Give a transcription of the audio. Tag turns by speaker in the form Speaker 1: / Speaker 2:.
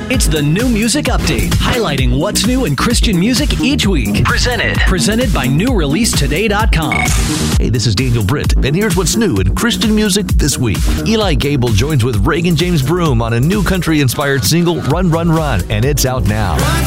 Speaker 1: It's the New Music Update, highlighting what's new in Christian music each week. Presented by NewReleaseToday.com.
Speaker 2: Hey, this is Daniel Britt, and here's what's new in Christian music this week. Eli Gable joins with Reagan James Broom on a new country-inspired single, Run, Run, Run, and it's out now.